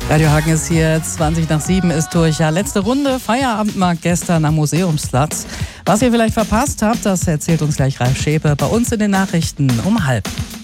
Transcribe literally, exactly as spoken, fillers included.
Radio Hagen ist hier, zwanzig nach sieben ist durch. Ja, letzte Runde, Feierabendmarkt gestern am Museumsplatz. Was ihr vielleicht verpasst habt, das erzählt uns gleich Ralf Schäpe bei uns in den Nachrichten um halb.